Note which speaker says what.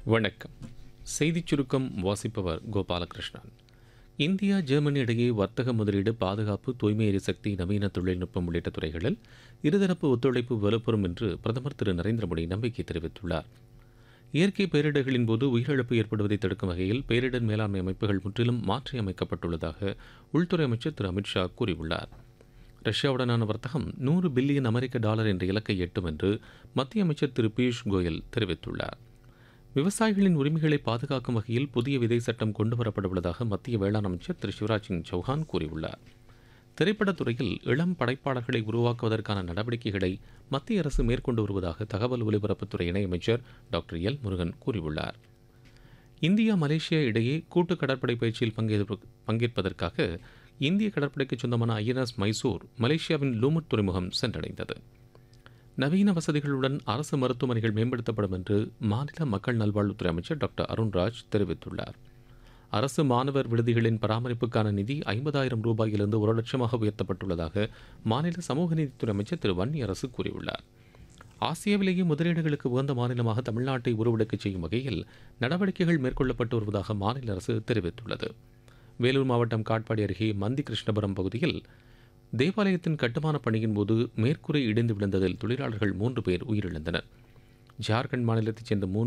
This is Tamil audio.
Speaker 1: வணக்கம். செய்திச் சுருக்கம் வாசிப்பவர் கோபாலகிருஷ்ணன். இந்தியா ஜெர்மனி இடையே வர்த்தக முதலீடு, பாதுகாப்பு, தூய்மை எரிசக்தி, நவீன தொழில்நுட்பம் உள்ளிட்ட துறைகளில் இருதரப்பு ஒத்துழைப்பு வலுப்பெறும் என்று பிரதமர் திரு நரேந்திர மோடி நம்பிக்கை தெரிவித்துள்ளார். இயற்கை பேரிடர்களின் போது உயிரிழப்பு ஏற்படுவதை தடுக்கும் வகையில் பேரிடர் மேலாண்மை அமைப்புகள் முற்றிலும் மாற்றியமைக்கப்பட்டுள்ளதாக உள்துறை அமைச்சர் திரு அமித்ஷா கூறியுள்ளார். ரஷ்யாவுடனான வர்த்தகம் $100 பில்லியன் என்ற இலக்கை எட்டும் என்று மத்திய அமைச்சர் திரு பியூஷ் கோயல் தெரிவித்துள்ளார். விவசாயிகளின் உரிமைகளை பாதுகாக்கும் வகையில் புதிய விதை சட்டம் கொண்டுவரப்படவுள்ளதாக மத்திய வேளாண் அமைச்சர் திரு சிவராஜ் சிங் சௌஹான் கூறியுள்ளார். திரைப்படத்துறையில் இளம் படைப்பாளர்களை உருவாக்குவதற்கான நடவடிக்கைகளை மத்திய அரசு மேற்கொண்டு வருவதாக தகவல் ஒலிபரப்புத்துறை இணையமைச்சர் டாக்டர் எல் முருகன் கூறியுள்ளார். இந்தியா மலேசியா இடையே கூட்டு கடற்படை பயிற்சியில் பங்கேற்பதற்காக இந்திய கடற்படைக்கு சொந்தமான INS மைசூர் மலேசியாவின் லூமுட் துறைமுகம் சென்றடைந்தது. நவீன வசதிகளுடன் அரசு மருத்துவமனைகள் மேம்படுத்தப்படும் என்று மாநில மக்கள் நல்வாழ்வுத்துறை அமைச்சர் டாக்டர் அருண்ராஜ் தெரிவித்துள்ளார். அரசு மாணவர் விடுதிகளின் பராமரிப்புக்கான நிதி ரூபாயிலிருந்து 1 லட்சமாக உயர்த்தப்பட்டுள்ளதாக மாநில சமூக நீதித்துறை அமைச்சர் திரு வன்னியரசு கூறியுள்ளார். ஆசியாவிலேயே முதலீடுகளுக்கு உகந்த மாநிலமாக தமிழ்நாட்டை உருவெடுக்கச் செய்யும் வகையில் நடவடிக்கைகள் மேற்கொள்ளப்பட்டு வருவதாக மாநில அரசு தெரிவித்துள்ளது. வேலூர் மாவட்டம் காட்பாடி அருகே மந்தி கிருஷ்ணபுரம் பகுதியில் தேவாலயத்தின் கட்டுமான பணியின் போது மேற்கூரை இடிந்து விழுந்ததில் தொழிலாளர்கள் 3 பேர் உயிரிழந்தனர். ஜார்க்கண்ட் மாநிலத்தைச் சேர்ந்த